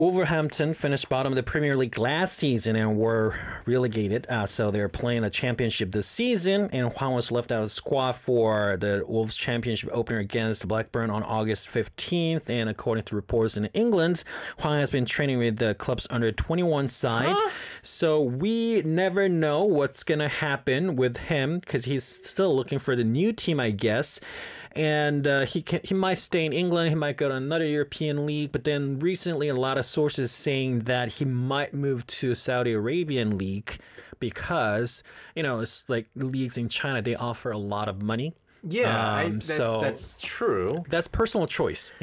Wolverhampton finished bottom of the Premier League last season and were relegated. So they're playing a championship this season. And Hwang was left out of the squad for the Wolves Championship opener against Blackburn on August 15th. And according to reports in England, Hwang has been training with the club's under 21 side. So we never know what's going to happen with him because he's still looking for the new team, I guess. And he might stay in England. He might go to another European league. But then recently, a lot of sources saying that he might move to Saudi Arabian league because, it's like leagues in China, they offer a lot of money. Yeah, that's true. That's personal choice,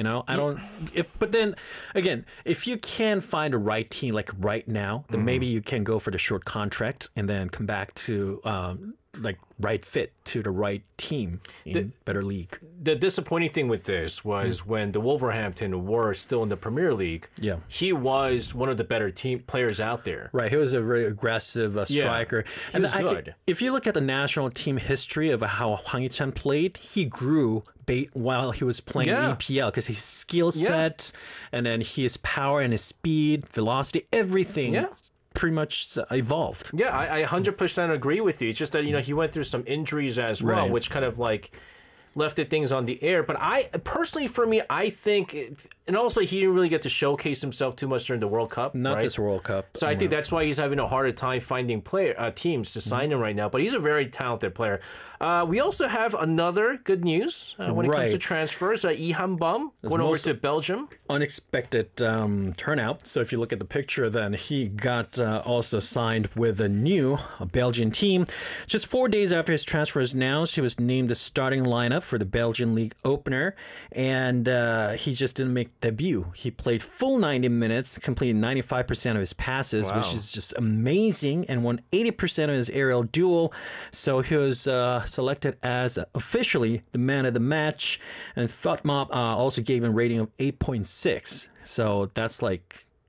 but then again, if you can find a right team like right now, then maybe you can go for the short contract and then come back to right fit to the right team in better league. The disappointing thing with this was when the Wolverhampton were still in the Premier League. Yeah, he was one of the better team players out there. Right, he was a very aggressive striker. He was good. If you look at the national team history of how Hwang Hee-chan played, he grew while he was playing EPL because his skill set and then his power and his speed, velocity, everything. Yeah. Pretty much evolved. Yeah, I 100% agree with you. It's just that, he went through some injuries as well, which kind of left things on the air. But I personally, for me, I think, and also he didn't really get to showcase himself too much during the World Cup. Not this World Cup. So I think that's why he's having a harder time finding teams to sign him right now. But he's a very talented player. We also have another good news when it comes to transfers. Lee Han-bum going over to Belgium. Unexpected turnout. So if you look at the picture, then he got also signed with a new Belgian team. Just 4 days after his transfer was announced, he was named the starting lineup for the Belgian league opener, and he just didn't make debut. He played full 90 minutes, completed 95% of his passes, which is just amazing, and won 80% of his aerial duel. So he was selected as officially the man of the match, and FotMob also gave him a rating of 8.6. So that's for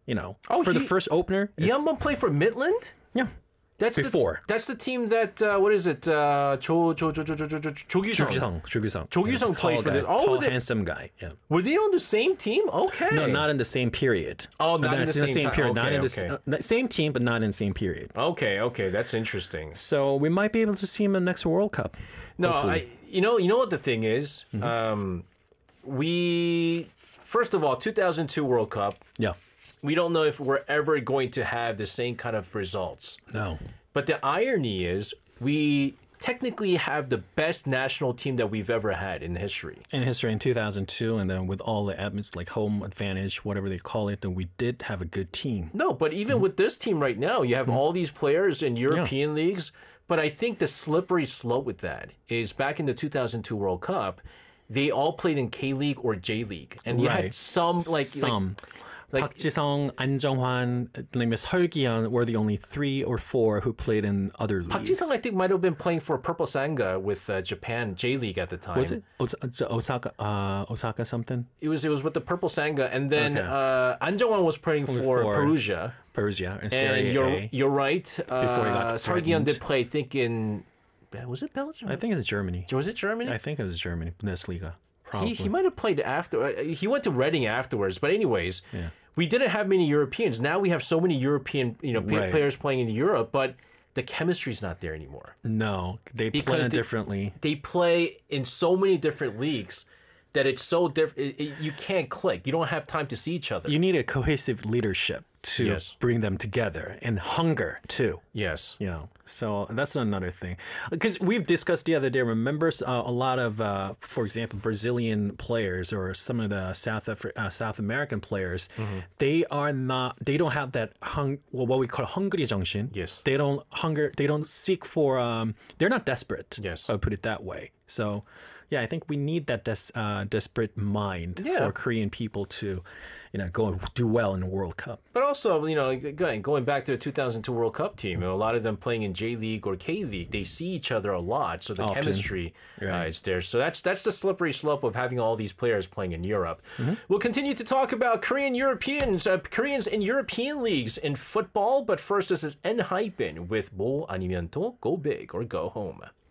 the first opener. Lee Han-bum played for Midland? Yeah. That's the team that what is it? 조규성 played for this. Tall, handsome guy. Yeah. Were they on the same team? Okay. No, not in the same period. Oh, not in the same period. Okay, not in the same team, but not in the same period. Okay, that's interesting. So we might be able to see him in the next World Cup. No, you know what the thing is. We first of all, 2002 World Cup. Yeah. We don't know if we're ever going to have the same kind of results. No. But the irony is we technically have the best national team that we've ever had in history. In 2002, and then with all the admins, like home advantage, whatever they call it, then we did have a good team. No, but even with this team right now, you have all these players in European leagues. But I think the slippery slope with that is back in the 2002 World Cup, they all played in K-League or J-League. And you had some. Park Ji-sung, An Jung-hwan, Seolgi-yeon were the only 3 or 4 who played in other leagues. Park Ji-sung, I think, might have been playing for Purple Sanga with Japan J-League at the time. Was it Osaka something? It was with the Purple Sanga, and then An Jung-hwan was playing for Perugia. And you're right. Seolgi-yeon did play, I think, in... Was it Belgium? I think it's Germany. Was it Germany? I think it was Germany, Bundesliga. He might have played after. He went to Reading afterwards. But anyways, we didn't have many Europeans. Now we have so many European players playing in Europe, but the chemistry's not there anymore. No, they play differently. They play in so many different leagues that it's so different. You can't click. You don't have time to see each other. You need a cohesive leadership to bring them together, and hunger too. Yes. So that's another thing. Because we've discussed the other day, remember a lot of, for example, Brazilian players or some of the South American players, they don't have that what we call hungry 정신. Yes. They don't seek for, they're not desperate. Yes. I would put it that way. So yeah, I think we need that desperate mind for Korean people to, go and do well in the World Cup. But also, going back to the 2002 World Cup team, a lot of them playing in J-League or K-League, they see each other a lot, so the chemistry is there. So that's the slippery slope of having all these players playing in Europe. We'll continue to talk about Koreans in European leagues in football, but first this is ENHYPEN with 뭐 아니면 또 Go Big or Go Home.